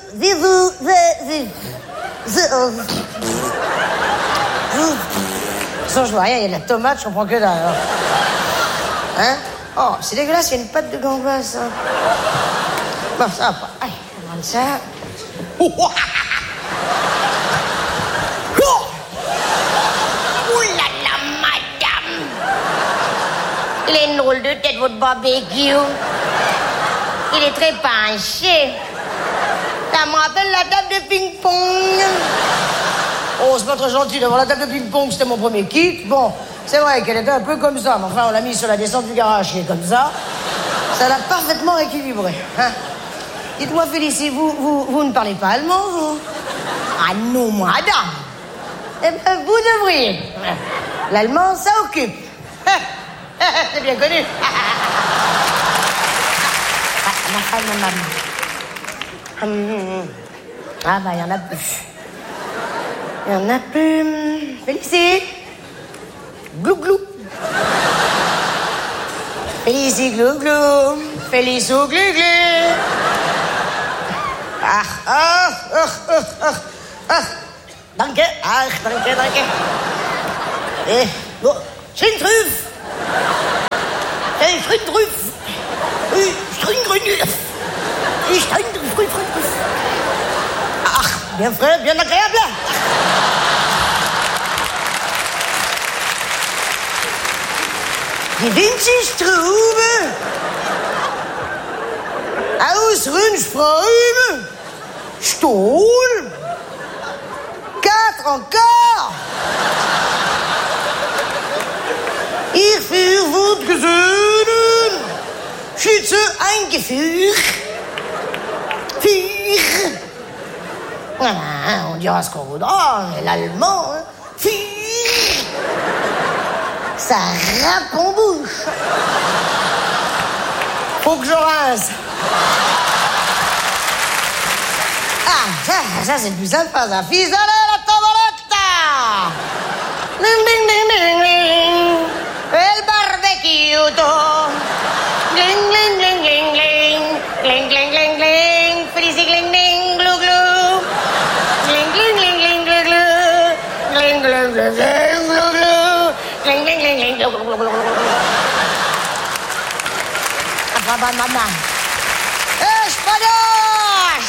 Sans je vois rien, il y a de la tomate, je comprends que dalle. Hein? Oh, c'est dégueulasse, il y a une pâte de gambas. Hein. Bon, ça va pas. Allez, on va prendre ça. Oh là là, madame. Il est une drôle de tête, votre barbecue. Il est très penché. Ça me rappelle la table de ping-pong. Oh, c'est pas très gentil d'avoir la table de ping-pong, c'était mon premier kit. Bon, c'est vrai qu'elle était un peu comme ça, mais enfin, on l'a mis sur la descente du garage, qui est comme ça. Ça l'a parfaitement équilibré. Hein? Dites-moi, Félicie, vous ne parlez pas allemand, vous? Ah non, madame. Eh bien, vous devriez. L'allemand, ça occupe. C'est bien connu. Ah, bah, il y en a plus. Il y en a plus. Félicie. Glou-glou. Félicie, glou-glou. Félicie, glou-glou. danke. Ach, danke. Bon, Stringtrüff. Stringtrüff. Stringtrüff. Ach, bien frais, bien agréable. Die Winzerstrube. Aus Rundströme. Stuhl. 4 encore. Ich für votre Gesöhnen. Schütze eingeführt. Voilà, on dira ce qu'on voudra, mais l'allemand, hein. Ça râpe en bouche. Faut que je rince. Ah, ça c'est plus sympa, ça. Fisale la tavoletta. Ding, ding, ding, ding, ding. El barbecue. Gling, gling, gling, gling, gling. Gling, gling, gling, gling. Felici, gling, gling, glou, glou. Gling, gling, gling, gling, glou, glou. Gling, gling, gling, gling, glou, glou. Gling, gling, gling, gling, glou, glou, glou. Apa, mama. Espadas!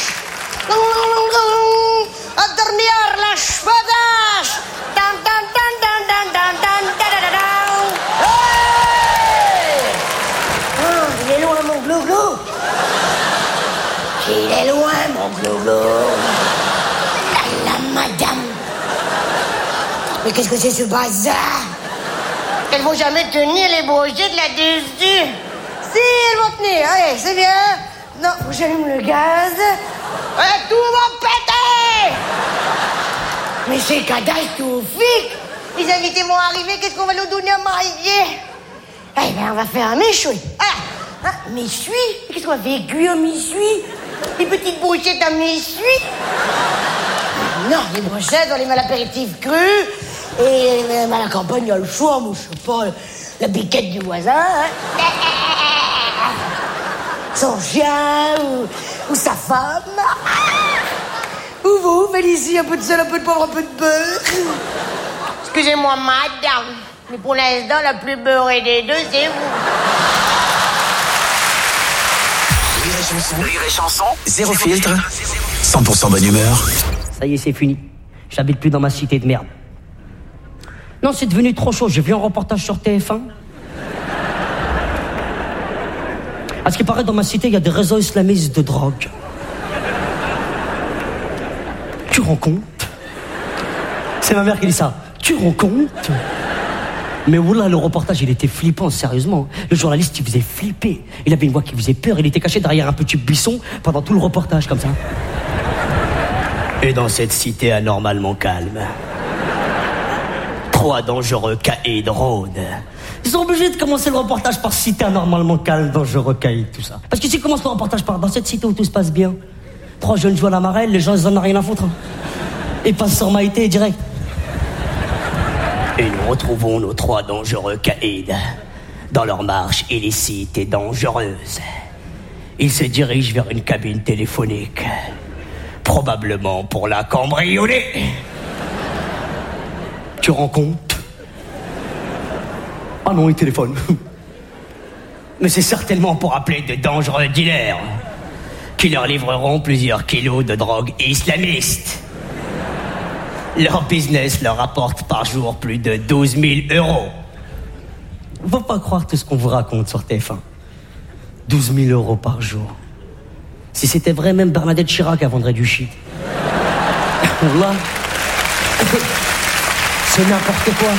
A dormir las espadas! Dan, dan, dan, dan, dan, dan, dan, dan, dan, dan. Hey! Oh, il est loin, mon glou-glou. Il est loin, mon glou-glou. La madame. Mais qu'est-ce que c'est ce bazar? Elles vont jamais tenir les brochettes là-dessus. Si, elles vont tenir. Allez, c'est bien. Non, j'allume le gaz. Et tout va péter. Mais c'est catastrophique. Les invités vont arriver, qu'est-ce qu'on va nous donner à manger? Eh bien, on va faire un méchoui. Ah, un méchoui? Qu'est-ce qu'on va faire cuire un méchoui? Des petites brochettes à méchoui? Non, les brochettes, on les met à l'apéritif cru. Et à la campagne, il y a le choix, moi, je sais pas, la biquette du voisin. Hein. Son chien ou sa femme. Ou vous, Félicie, un peu de sel, un peu de poivre, un peu de beurre. Excusez-moi, madame, mais pour l'instant, la plus beurrée des deux, c'est vous. Rire et chanson, zéro filtre, 100% bonne humeur. Ça y est, c'est fini. J'habite plus dans ma cité de merde. Non, c'est devenu trop chaud. J'ai vu un reportage sur TF1. À ce qui paraît, dans ma cité, il y a des réseaux islamistes de drogue. Tu rends compte? C'est ma mère qui dit ça. Tu rends compte? Mais oula, le reportage, il était flippant, sérieusement. Le journaliste, il faisait flipper. Il avait une voix qui faisait peur. Il était caché derrière un petit buisson pendant tout le reportage, comme ça. Et dans cette cité anormalement calme, 3 dangereux caïds rôdent. Ils sont obligés de commencer le reportage par cité anormalement calme, dangereux caïds, tout ça. Parce que s'ils commencent le reportage par dans cette cité où tout se passe bien, 3 jeunes jouent à la marelle, les gens ils en ont rien à foutre. Ils passent sur Maïté direct. Et nous retrouvons nos 3 dangereux caïds dans leur marche illicite et dangereuse. Ils se dirigent vers une cabine téléphonique, probablement pour la cambrioler. Tu rends compte? Ah non, il téléphone. Mais c'est certainement pour appeler de dangereux dealers qui leur livreront plusieurs kilos de drogue islamiste. Leur business leur rapporte par jour plus de 12 000 €. Faut pas croire tout ce qu'on vous raconte sur TF1. 12 000 € par jour. Si c'était vrai, même Bernadette Chirac vendrait du shit. Là, c'est n'importe quoi.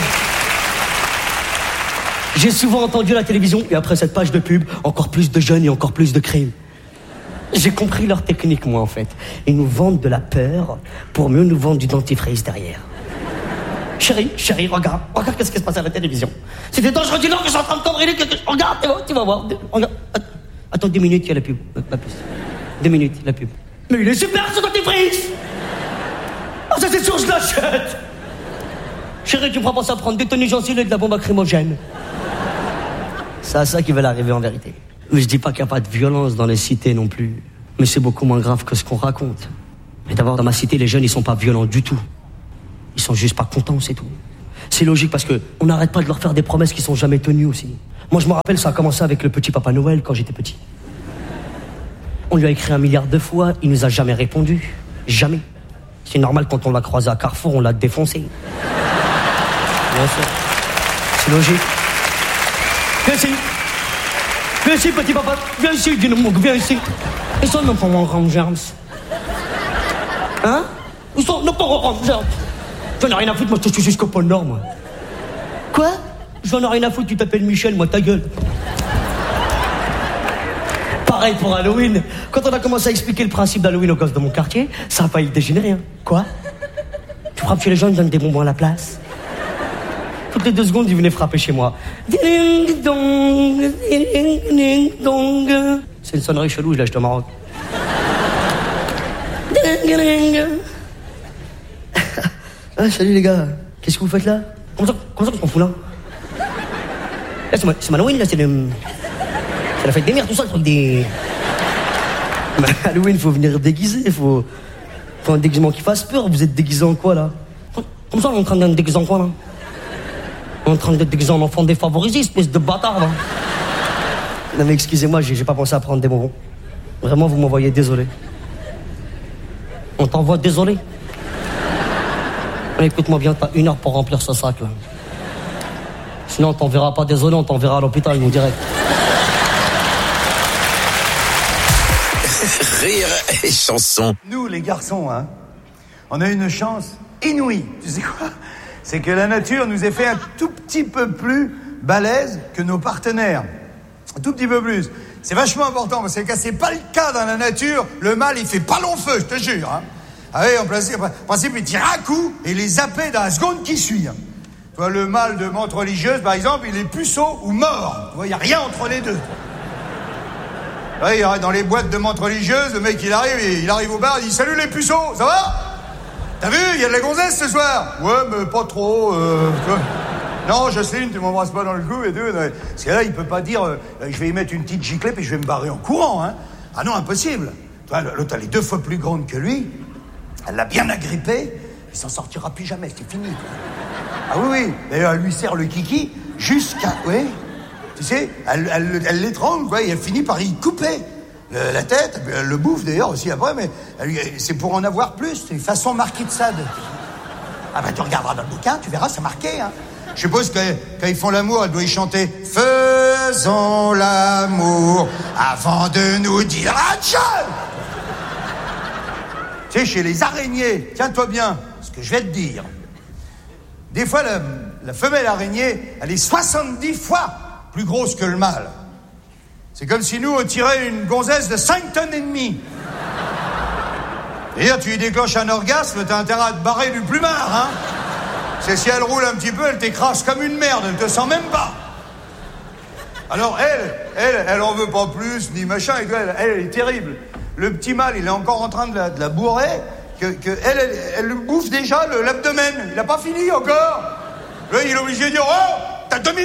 J'ai souvent entendu à la télévision, et après cette page de pub, encore plus de jeunes et encore plus de crimes. J'ai compris leur technique, moi, en fait. Ils nous vendent de la peur pour mieux nous vendre du dentifrice derrière. Chérie, regarde qu'est-ce qui se passe à la télévision. C'est des dangereux du Nord que je suis en train de cambrioler. Regarde, tu vas voir. Regarde. Attends 2 minutes, il y a la pub. Pas plus. 2 minutes, la pub. Mais il est super, ce dentifrice! Ah, ça c'est sûr, je l'achète! Chérie, tu me feras penser à prendre des tenues gencives et de la bombe lacrymogène. C'est à ça qu'ils veulent arriver en vérité. Mais je dis pas qu'il n'y a pas de violence dans les cités non plus. Mais c'est beaucoup moins grave que ce qu'on raconte. Et d'abord, dans ma cité, les jeunes, ils sont pas violents du tout. Ils sont juste pas contents, c'est tout. C'est logique parce que on n'arrête pas de leur faire des promesses qui sont jamais tenues aussi. Moi, je me rappelle, ça a commencé avec le petit Papa Noël quand j'étais petit. On lui a écrit 1 milliard de fois, il nous a jamais répondu. Jamais. C'est normal, quand on l'a croisé à Carrefour, on l'a défoncé. Bien sûr. C'est logique. Viens ici. Viens ici, petit papa. Viens ici, dis-nous, viens ici. Ils sont nos parents Rangers. Hein? Ils sont nos parents Rangers. J'en ai rien à foutre, moi je te suis jusqu'au pôle Nord, moi. Quoi? J'en ai rien à foutre, tu t'appelles Michel, moi ta gueule. Pareil pour Halloween. Quand on a commencé à expliquer le principe d'Halloween aux gosses de mon quartier, ça a failli dégénérer, hein. Quoi? Tu frappes chez les gens, ils donnent des bonbons à la place. Toutes les 2 secondes, ils venaient frapper chez moi. Ding dong, ding dong. C'est une sonnerie chelou, je lâche de Maroc. Ding ding. Ah, salut les gars, qu'est-ce que vous faites là? Comment ça qu'on s'en fout là? Là, c'est Halloween, là, c'est la fête des mères, tout ça, le truc des... Halloween, faut venir déguisé, faut un déguisement qui fasse peur. Vous êtes déguisé en quoi, là? Comme ça, on est en train d'être déguisé en quoi, là? On est en train d'être déguisé en enfant défavorisé, espèce de bâtard, là. Non mais excusez-moi, j'ai pas pensé à prendre des bonbons. Vraiment, vous m'envoyez désolé. On t'envoie désolé. Écoute-moi bien, t'as 1 heure pour remplir ce sac, là. Sinon, on t'enverra pas désolé, on t'enverra à l'hôpital, nous, direct. Rire et chanson. Nous, les garçons, hein, on a une chance inouïe. Tu sais quoi? C'est que la nature nous ait fait un tout petit peu plus balèze que nos partenaires. Un tout petit peu plus. C'est vachement important, parce que c'est pas le cas dans la nature. Le mâle, il fait pas long feu, je te jure, hein. Ah oui, en principe, il tire un coup et il est zappé dans la seconde qui suit. Hein. Tu vois, le mâle de menthe religieuse, par exemple, il est puceau ou mort. Tu vois, il n'y a rien entre les deux. Là, dans les boîtes de menthe religieuse, le mec, il arrive au bar, il dit « Salut les puceaux, ça va? T'as vu, il y a de la gonzesse ce soir? » « Ouais, mais pas trop, Non, Jocelyne, tu m'embrasses pas dans le cou et tout. Parce que là, il peut pas dire je vais y mettre une petite giclée puis je vais me barrer en courant, hein. Ah non, impossible. Tu vois, l'autre, elle est 2 fois plus grande que lui. Elle l'a bien agrippé, il s'en sortira plus jamais, c'est fini. Ah oui. D'ailleurs, elle lui serre le kiki jusqu'à... Oui. Tu sais, elle l'étrangle, quoi, et elle finit par y couper la tête. Elle le bouffe d'ailleurs aussi après, mais c'est pour en avoir plus. C'est façon Marquis de Sade. Ah ben, tu regarderas dans le bouquin, tu verras, c'est marqué, hein. Je suppose que quand ils font l'amour, elle doit y chanter « Faisons l'amour avant de nous dire adieu !» Tu sais, chez les araignées, tiens-toi bien, ce que je vais te dire. Des fois, la femelle araignée, elle est 70 fois plus grosse que le mâle. C'est comme si nous, on tirait une gonzesse de 5 tonnes et demie. D'ailleurs, tu lui déclenches un orgasme, t'as intérêt à te barrer du plumard, hein. C'est si elle roule un petit peu, elle t'écrase comme une merde, elle te sent même pas. Alors elle en veut pas plus, ni machin, et elle est terrible. Le petit mâle, il est encore en train de la bourrer, elle lui bouffe déjà l'abdomen. Il a pas fini encore. Là, il est obligé de dire « Oh, t'as 2 minutes !»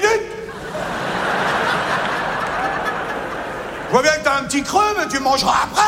Je vois bien que t'as un petit creux, mais tu mangeras après.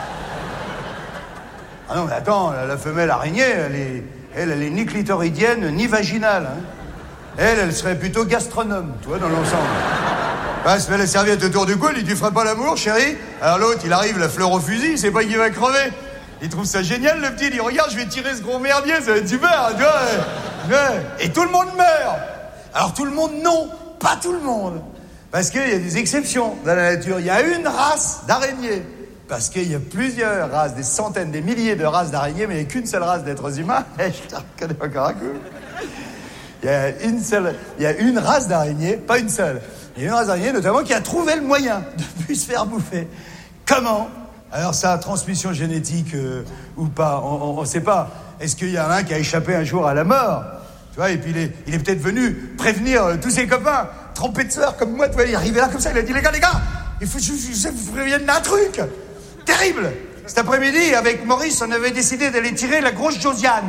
Ah non, mais attends, la femelle araignée, elle est ni clitoridienne, ni vaginale. Hein. Elle serait plutôt gastronome, tu vois, dans l'ensemble. Elle se met la serviette autour du cou, elle dit « Tu ferais pas l'amour, chérie ?» Alors l'autre, il arrive, la fleur au fusil, il sait pas qu'il va crever. Il trouve ça génial, le petit, il dit « Regarde, je vais tirer ce gros merdier, ça va être super, tu vois. » Et tout le monde meurt. Alors tout le monde, non, pas tout le monde. Parce qu'il y a des exceptions dans la nature. Il y a une race d'araignées. Parce qu'il y a plusieurs races, des centaines, des milliers de races d'araignées, mais il n'y a qu'une seule race d'êtres humains. Je te reconnais encore un coup. Il y a une race d'araignées, pas une seule. Il y a une race d'araignées, notamment, qui a trouvé le moyen de plus se faire bouffer. Comment? Alors ça, transmission génétique ou pas, on ne sait pas. Est-ce qu'il y a un qui a échappé un jour à la mort? Tu vois, et puis il est peut-être venu prévenir tous ses copains, trempés de sueur comme moi, tu vois, il est arrivé là comme ça, il a dit « Les gars, il faut que je vous prévienne d'un truc terrible. Cet après-midi, avec Maurice, on avait décidé d'aller tirer la grosse Josiane.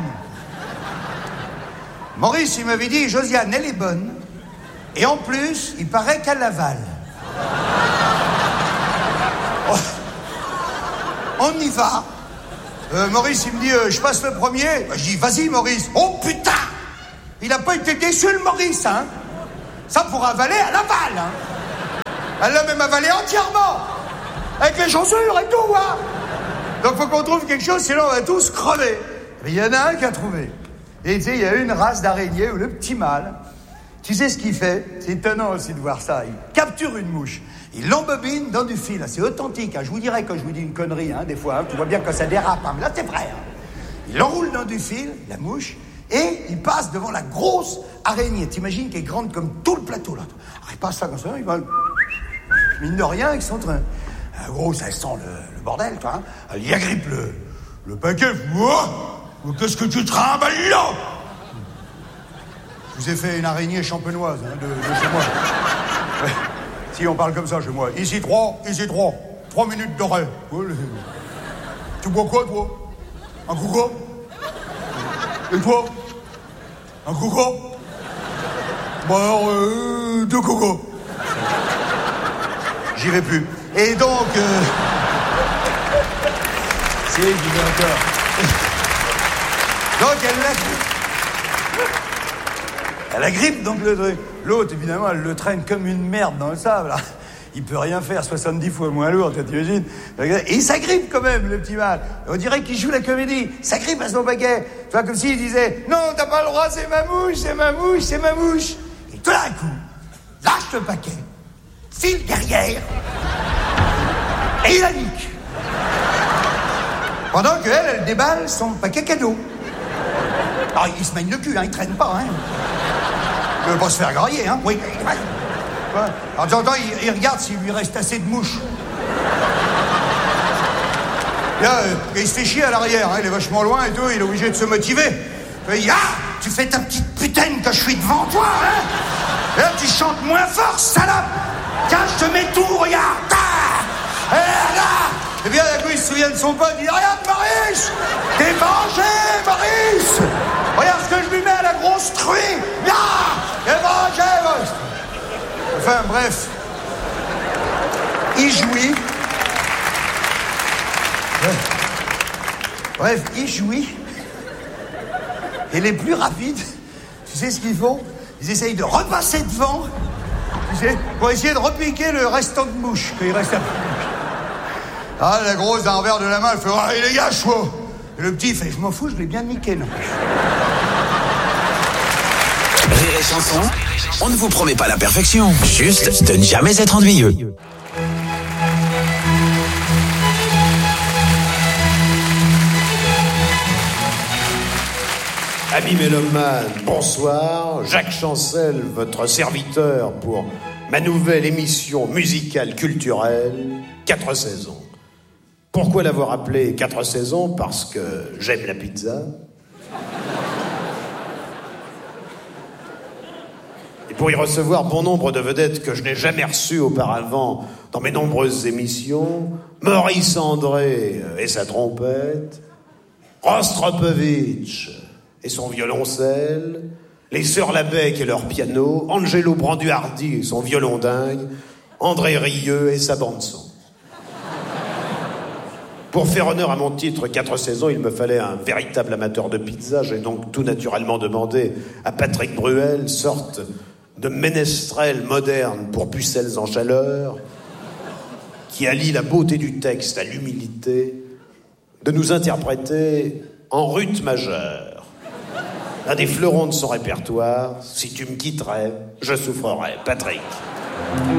Maurice, il m'avait dit, Josiane, elle est bonne. Et en plus, il paraît qu'elle l'avale. On y va. Maurice, il me dit, je passe le premier. Je dis, vas-y, Maurice. Oh, putain! Il a pas été déçu, le Maurice, hein? Ça, pour avaler, elle avale, hein? Elle l'a même avalé entièrement. Avec les chaussures et tout, hein? Donc, faut qu'on trouve quelque chose, sinon on va tous crever. Mais il y en a un qui a trouvé. Et tu sais, il y a une race d'araignée où le petit mâle, tu sais ce qu'il fait? C'est étonnant aussi de voir ça. Il capture une mouche. Il l'embobine dans du fil. C'est authentique. Hein. Je vous dirais quand je vous dis une connerie, hein, des fois. Hein, tu vois bien que ça dérape. Hein, mais là, c'est vrai. Hein. Il l'enroule dans du fil, la mouche, et il passe devant la grosse araignée. T'imagines qu'elle est grande comme tout le plateau, là. Alors, il passe ça comme ça, il va... Mine de rien, avec son train. Gros, ça sent le bordel, toi. Hein. Il agrippe le paquet. Oh, qu'est-ce que tu trimbales là? Je vous ai fait une araignée champenoise, hein, de chez moi. Ouais. Si on parle comme ça chez moi. Ici 3. 3 minutes d'oreille. Tu bois quoi, toi? Un coco? Et toi? Un coco? Bon alors, 2 cocos. J'irai plus. Et donc... Si, j'y vais encore. Donc, elle agrippe donc le truc. L'autre, évidemment, elle le traîne comme une merde dans le sable. Là. Il peut rien faire, 70 fois moins lourd, t'imagines? Et il s'agrippe quand même, le petit mâle. On dirait qu'il joue la comédie. Il s'agrippe à son paquet. Tu vois, comme s'il disait, non, t'as pas le droit, c'est ma mouche, c'est ma mouche, c'est ma mouche. Et tout d'un coup, lâche le paquet, file derrière, et il la nique. Pendant qu'elle, elle déballe son paquet cadeau. Alors, il se mène le cul, hein, il traîne pas, hein. Il veut pas se faire grailler, hein. Oui. Alors, de temps en temps, il regarde s'il lui reste assez de mouches. Là, il se fait chier à l'arrière, hein, il est vachement loin et tout, il est obligé de se motiver. Il dit, tu fais ta petite putaine que je suis devant toi, hein. Et là, tu chantes moins fort, salope. Tiens, je te mets tout, regarde. Et là, et bien, d'un coup, il se souvient de son pote, il dit, regarde, Maurice, t'es vengé, Maurice. Regarde ce que je lui mets à la grosse truie. Là, t'es vengé, Maurice. Enfin, bref. Il jouit. Bref, il jouit. Et les plus rapides, tu sais ce qu'ils font? Ils essayent de repasser devant, tu sais, pour essayer de repiquer le restant de mouche qu'il reste à... Ah, la grosse d'un revers de la main, elle fait, ah, les gars, chaud. Et le petit, il fait, je m'en fous, je l'ai bien niqué, non. Rire et chanson, on ne vous promet pas la perfection, juste de ne jamais être ennuyeux. Amis mélomanes, bonsoir. Jacques Chancel, votre serviteur pour ma nouvelle émission musicale culturelle, 4 saisons. Pourquoi l'avoir appelée 4 saisons? Parce que j'aime la pizza. Et pour y recevoir bon nombre de vedettes que je n'ai jamais reçues auparavant dans mes nombreuses émissions, Maurice André et sa trompette, Rostropovitch et son violoncelle, les Sœurs Labec et leur piano, Angelo Branduardi et son violon dingue, André Rieu et sa bande-son. Pour faire honneur à mon titre 4 saisons, il me fallait un véritable amateur de pizza. J'ai donc tout naturellement demandé à Patrick Bruel, sorte de ménestrel moderne pour pucelles en chaleur, qui allie la beauté du texte à l'humilité, de nous interpréter en rut majeur. Un des fleurons de son répertoire, si tu me quitterais, je souffrerais. Patrick.